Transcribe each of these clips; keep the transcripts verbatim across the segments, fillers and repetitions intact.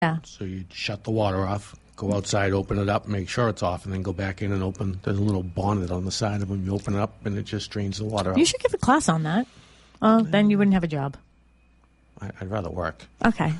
Yeah. So you shut the water off, go outside, open it up, make sure it's off, and then go back in and open. There's a little bonnet on the side of them. You open it up, and it just drains the water out. You should give a class on that. Well, then you wouldn't have a job. I'd rather work. Okay.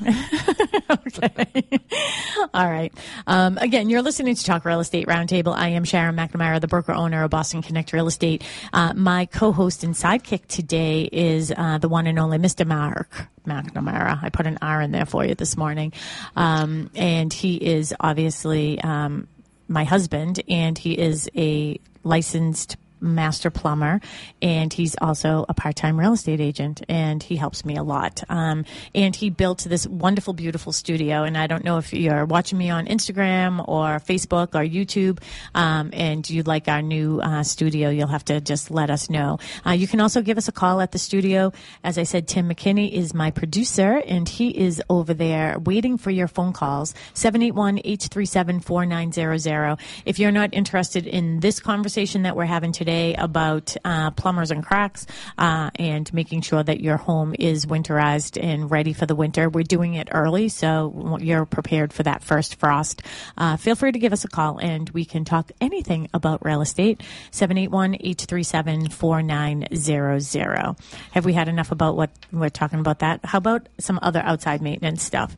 Okay. All right. Um, again, you're listening to Talk Real Estate Roundtable. I am Sharon McNamara, the broker owner of Boston Connect Real Estate. Uh, my co-host and sidekick today is uh, the one and only Mister Mark McNamara. I put an R in there for you this morning. Um, and he is obviously um, my husband, and he is a licensed master plumber, and he's also a part-time real estate agent, and he helps me a lot. Um, and he built this wonderful, beautiful studio, and I don't know if you're watching me on Instagram or Facebook or YouTube, um, and you like our new uh, studio, you'll have to just let us know. Uh, you can also give us a call at the studio. As I said, Tim McKinney is my producer, and he is over there waiting for your phone calls, seven eight one, eight three seven, four nine zero zero. If you're not interested in this conversation that we're having today, about uh, plumbers and cracks uh, and making sure that your home is winterized and ready for the winter. We're doing it early, so you're prepared for that first frost. Uh, feel free to give us a call, and we can talk anything about real estate. seven eight one, eight three seven, four nine zero zero. Have we had enough about what we're talking about that? How about some other outside maintenance stuff?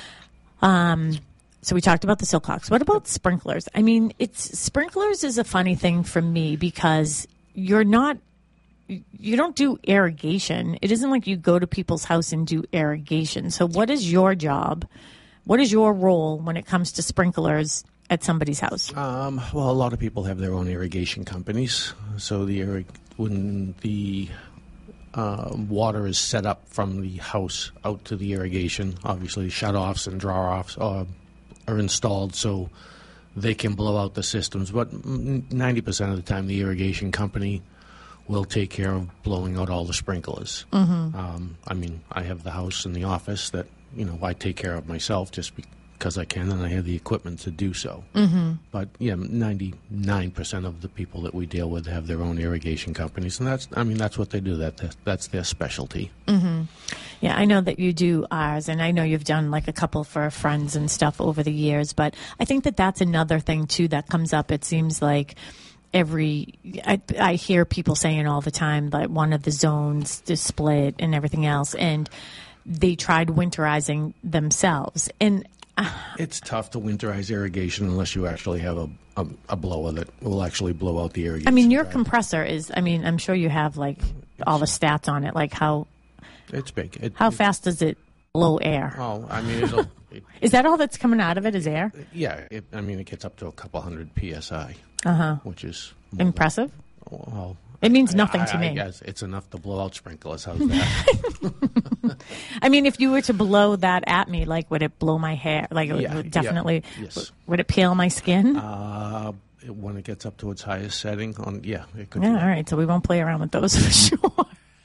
Um... So we talked about the Silcox. What about sprinklers? I mean, it's sprinklers is a funny thing for me because you're not, you don't do irrigation. It isn't like you go to people's house and do irrigation. So what is your job? What is your role when it comes to sprinklers at somebody's house? Um, well, a lot of people have their own irrigation companies. So the when the uh, water is set up from the house out to the irrigation, obviously shut-offs and draw-offs uh, are installed so they can blow out the systems. But ninety percent of the time, the irrigation company will take care of blowing out all the sprinklers. Mm-hmm. Um, I mean, I have the house and the office that, you know, I take care of myself just because I can, and I have the equipment to do so. Mm-hmm. But, yeah, ninety-nine percent of the people that we deal with have their own irrigation companies, and that's, I mean, that's what they do. That That's their specialty. Mm-hmm. Yeah, I know that you do ours, and I know you've done like a couple for friends and stuff over the years, but I think that that's another thing, too, that comes up. It seems like every, I, I hear people saying all the time that one of the zones is split and everything else, and they tried winterizing themselves. And uh, it's tough to winterize irrigation unless you actually have a, a, a blower that will actually blow out the irrigation. I mean, your drive. compressor is, I mean, I'm sure you have like all the stats on it, like how... It's big. It, How it, fast does it blow air? Oh, I mean, it'll... It, is that all that's coming out of it is air? Yeah. It, I mean, it gets up to a couple hundred P S I, uh-huh. which is... Impressive? Than, well... It means nothing I, to I, me. I guess it's enough to blow out sprinklers. How's that? I mean, if you were to blow that at me, like, would it blow my hair? Like, it yeah, would definitely... Yeah, yes. Would it peel my skin? Uh, it, when it gets up to its highest setting, on yeah, it could. Yeah, all right. So we won't play around with those for sure.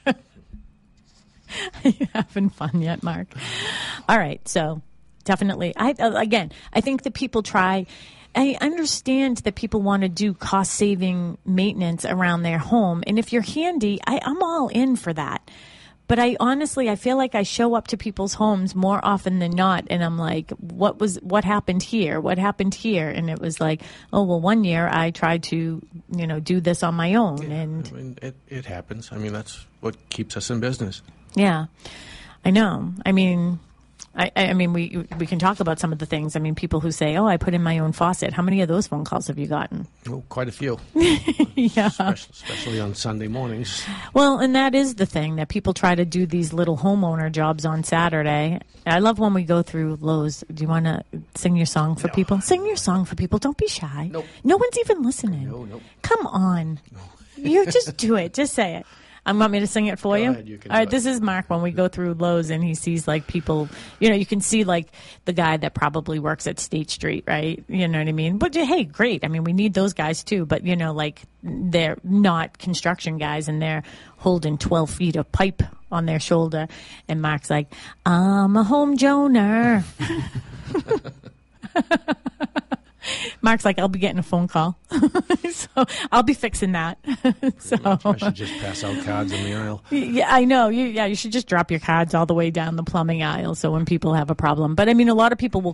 Are you having fun yet, Mark? All right. So definitely. I Again, I think that people try... I understand that people want to do cost-saving maintenance around their home. And if you're handy, I, I'm all in for that. But I honestly, I feel like I show up to people's homes more often than not, and I'm like, what was, what happened here? What happened here? And it was like, oh, well, one year I tried to, you know, do this on my own. Yeah, and I mean, it, it happens. I mean, that's what keeps us in business. Yeah, I know. I mean... I, I mean, we we can talk about some of the things. I mean, people who say, oh, I put in my own faucet. How many of those phone calls have you gotten? Oh, quite a few. Yeah. Especially, especially on Sunday mornings. Well, and that is the thing, that people try to do these little homeowner jobs on Saturday. I love when we go through Lowe's. Do you want to sing your song for no. people? Sing your song for people. Don't be shy. Nope. No one's even listening. No, no. Come on. No. You just do it. Just say it. Um, want me to sing it for Go you? ahead, you can All right, do it. this is Mark when we go through Lowe's and he sees like people, you know, you can see like the guy that probably works at State Street, right? You know what I mean? But hey, great. I mean, we need those guys too, but you know, like they're not construction guys and they're holding twelve feet of pipe on their shoulder. And Mark's like, I'm a home joner. Mark's like, I'll be getting a phone call. So I'll be fixing that. So I should just pass out cards in the aisle. Yeah, I know. You, yeah, you should just drop your cards all the way down the plumbing aisle. So when people have a problem, but I mean, a lot of people will